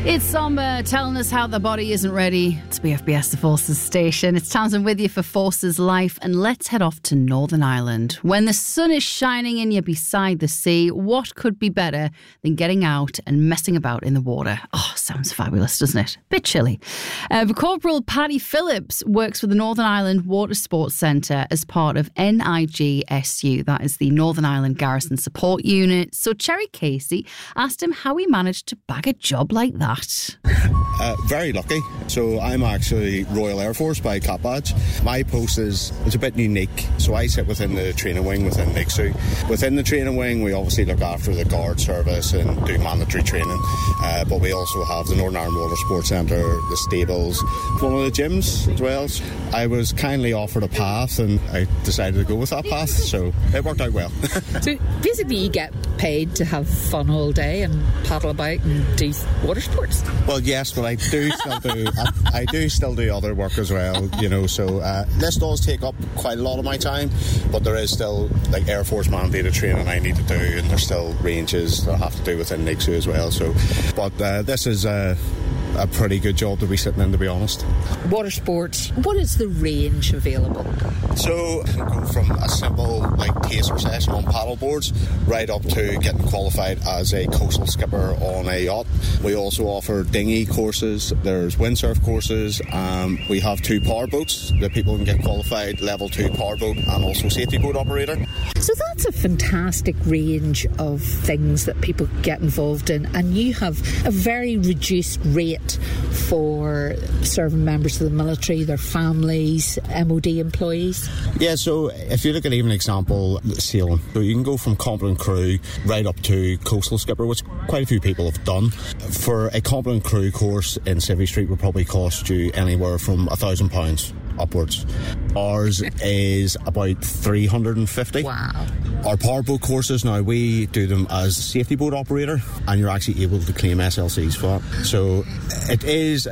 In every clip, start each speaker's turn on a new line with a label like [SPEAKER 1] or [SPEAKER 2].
[SPEAKER 1] It's Somber telling us how the body isn't ready. It's BFBS, the Forces station. It's Townsend with you for Forces Life, and let's head off to Northern Ireland. When the sun is shining and you're beside the sea, what could be better than getting out and messing about in the water? Oh, sounds fabulous, doesn't it? Bit chilly. Corporal Paddy Phillips works for the Northern Ireland Water Sports Centre as part of NIGSU. That is the Northern Ireland Garrison Support Unit. So Cherry Casey asked him how he managed to bag a job like that.
[SPEAKER 2] Very lucky. So I'm actually Royal Air Force by Cap Badge. My post is a bit unique. So I sit within the training wing within NIGSU. Within the training wing, we obviously look after the guard service and do mandatory training. But we also have the Northern Ireland Water Sports Centre, the stables, one of the gyms as well. I was kindly offered a path and I decided to go with that path. So it worked out well.
[SPEAKER 3] So basically you get paid to have fun all day and paddle about and do water sports?
[SPEAKER 2] Well, yes, but I do still do other work as well, you know, so this does take up quite a lot of my time, but there is still like Air Force mandated training I need to do, and there's still ranges that I have to do within NIGSU as well, so, but this is a pretty good job to be sitting in, to be honest.
[SPEAKER 3] Water sports, what is the range available?
[SPEAKER 2] So, you can go from a simple like taster session on paddle boards right up to getting qualified as a coastal skipper on a yacht. We also offer dinghy courses, there's windsurf courses, we have 2 power boats that people can get qualified, level 2 power boat and also safety boat operator.
[SPEAKER 3] So that's a fantastic range of things that people get involved in, and you have a very reduced rate for serving members of the military, their families, MOD employees.
[SPEAKER 2] Yeah, so if you look at even an example, sailing, so you can go from competent crew right up to coastal skipper, which quite a few people have done. For a competent crew course in Civvy Street would probably cost you anywhere from £1,000 upwards. Ours is about 350.
[SPEAKER 3] Wow.
[SPEAKER 2] Our powerboat courses now, we do them as safety boat operator, and you're actually able to claim SLCs for that. So it is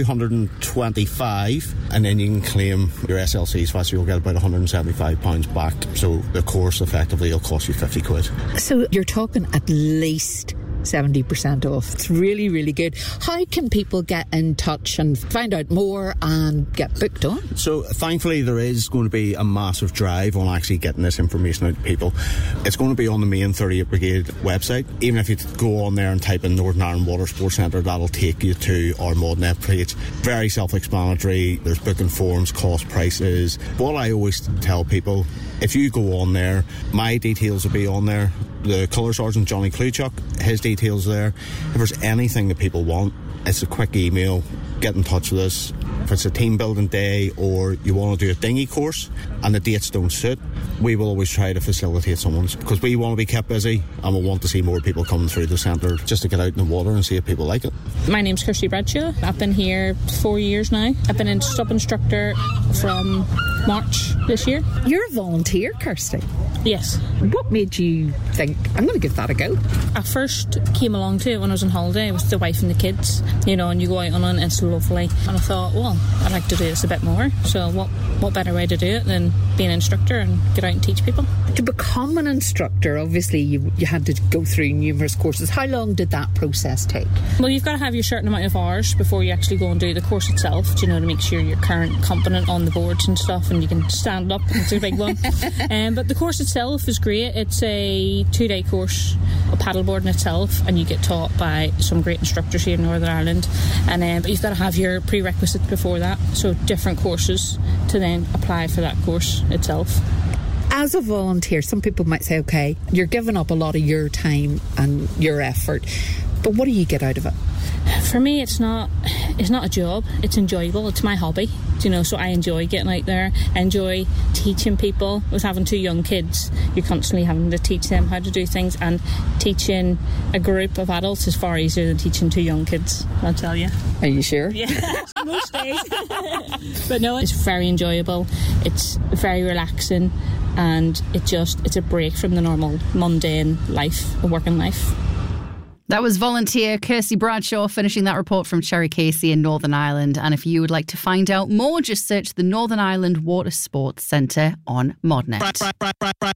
[SPEAKER 2] 225, and then you can claim your SLCs for that, so you'll get about £175 back. So the course effectively will cost you 50 quid.
[SPEAKER 3] So you're talking at least 70% off. It's really, really good. How can people get in touch and find out more and get booked on?
[SPEAKER 2] So thankfully there is going to be a massive drive on actually getting this information out to people. It's going to be on the main 38th Brigade website. Even if you go on there and type in Northern Ireland Water Sports Centre, that'll take you to our ModNet page. Very self-explanatory. There's booking forms, cost prices. What I always tell people, if you go on there, my details will be on there. The Colour Sergeant Johnny Kluchuk, his details there. If there's anything that people want, it's a quick email, get in touch with us. If it's a team building day or you want to do a dinghy course and the dates don't suit, we will always try to facilitate someone's, because we want to be kept busy and we want to see more people coming through the centre just to get out in the water and see if people like it.
[SPEAKER 4] My name's Kirsty Bradshaw. I've been here 4 years now. I've been a sub instructor from March this year.
[SPEAKER 3] You're a volunteer, Kirsty.
[SPEAKER 4] Yes.
[SPEAKER 3] What made you think, I'm going to give that a go?
[SPEAKER 4] I first came along to it when I was on holiday with the wife and the kids, you know, and you go out on it and it's lovely. And I thought, well, I'd like to do this a bit more. So what better way to do it than being an instructor and get out and teach people?
[SPEAKER 3] To become an instructor, obviously you had to go through numerous courses. How long did that process take?
[SPEAKER 4] Well, you've got to have your certain amount of hours before you actually go and do the course itself, you know, to make sure you're current, competent on the boards and stuff and you can stand up. It's a big one. But the course itself is great. It's a 2-day course of paddleboarding itself, and you get taught by some great instructors here in Northern Ireland. And but you've got to have your prerequisites before that, so different courses to then apply for that course itself.
[SPEAKER 3] As a volunteer, some people might say, okay, you're giving up a lot of your time and your effort, but what do you get out of it?
[SPEAKER 4] For me, it's not a job. It's enjoyable. It's my hobby, you know, so I enjoy getting out there. I enjoy teaching people. With having 2 young kids, you're constantly having to teach them how to do things, and teaching a group of adults is far easier than teaching 2 young kids, I'll tell you.
[SPEAKER 3] Are you sure?
[SPEAKER 4] Yeah, most days. But no, it's very enjoyable. It's very relaxing, and it's a break from the normal mundane life, working life.
[SPEAKER 1] That was volunteer Kirsty Bradshaw finishing that report from Cherry Casey in Northern Ireland. And if you would like to find out more, just search the Northern Ireland Water Sports Centre on ModNet.